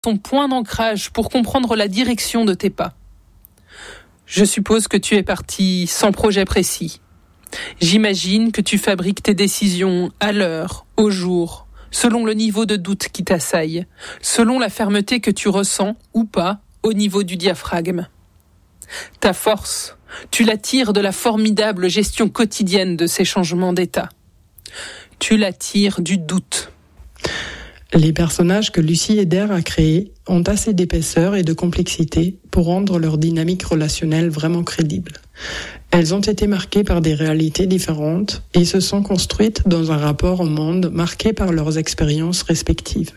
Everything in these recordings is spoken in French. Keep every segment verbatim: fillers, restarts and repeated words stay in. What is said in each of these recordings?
ton point d'ancrage pour comprendre la direction de tes pas. Je suppose que tu es parti sans projet précis. J'imagine que tu fabriques tes décisions à l'heure, au jour, selon le niveau de doute qui t'assaille, selon la fermeté que tu ressens, ou pas, au niveau du diaphragme. Ta force, tu la tires de la formidable gestion quotidienne de ces changements d'état. Tu la tires du doute. Les personnages que Lucie Eder a créés ont assez d'épaisseur et de complexité pour rendre leur dynamique relationnelle vraiment crédible. Elles ont été marquées par des réalités différentes et se sont construites dans un rapport au monde marqué par leurs expériences respectives.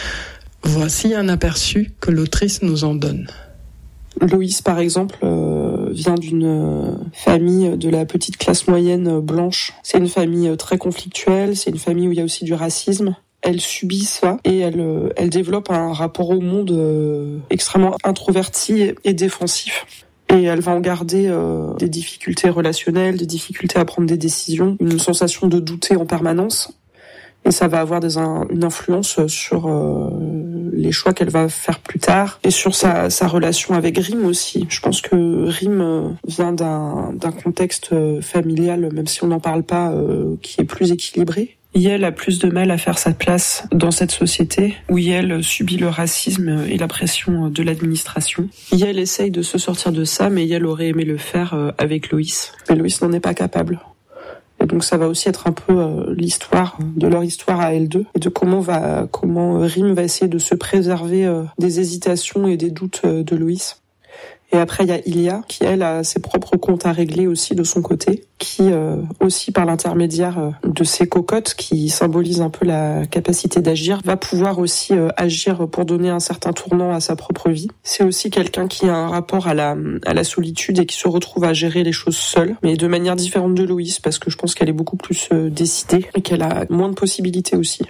Voici un aperçu que l'autrice nous en donne. Loïs, par exemple, euh, vient d'une euh, famille de la petite classe moyenne euh, blanche. C'est une famille euh, très conflictuelle, c'est une famille où il y a aussi du racisme. Elle subit ça et elle, euh, elle développe un rapport au monde euh, extrêmement introverti et, et défensif. Et elle va en garder euh, des difficultés relationnelles, des difficultés à prendre des décisions, une sensation de douter en permanence. Et ça va avoir des, un, une influence sur euh, les choix qu'elle va faire plus tard et sur sa, sa relation avec Rim aussi. Je pense que Rim euh, vient d'un, d'un contexte familial, même si on n'en parle pas, euh, qui est plus équilibré. Yael a plus de mal à faire sa place dans cette société où Yael subit le racisme et la pression de l'administration. Yael essaye de se sortir de ça, mais Yael aurait aimé le faire avec Loïs. Mais Loïs n'en est pas capable. Et donc ça va aussi être un peu euh, l'histoire de leur histoire à elles deux et de comment va comment Rim va essayer de se préserver euh, des hésitations et des doutes euh, de Loïs. Et après, il y a Ilia, qui, elle, a ses propres comptes à régler aussi de son côté, qui, euh, aussi par l'intermédiaire euh, de ses cocottes, qui symbolisent un peu la capacité d'agir, va pouvoir aussi euh, agir pour donner un certain tournant à sa propre vie. C'est aussi quelqu'un qui a un rapport à la, à la solitude et qui se retrouve à gérer les choses seule, mais de manière différente de Loïs, parce que je pense qu'elle est beaucoup plus euh, décidée et qu'elle a moins de possibilités aussi.